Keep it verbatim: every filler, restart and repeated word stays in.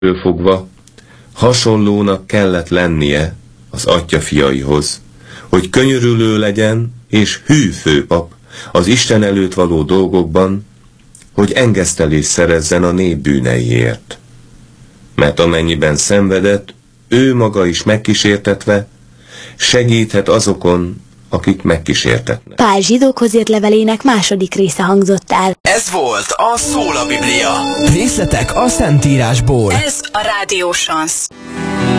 fogva hasonlónak kellett lennie az atyafiaihoz, hogy könyörülő legyen és hű főpap az Isten előtt való dolgokban, hogy engesztelést szerezzen a nép bűneiért. Mert amennyiben szenvedett, ő maga is megkísértetve, segíthet azokon, akik megkísértetnek. Pál zsidókhoz írt levelének második része hangzott el. Ez volt a Szól a Biblia. Részletek a Szentírásból. Ez a Rádió Sansz.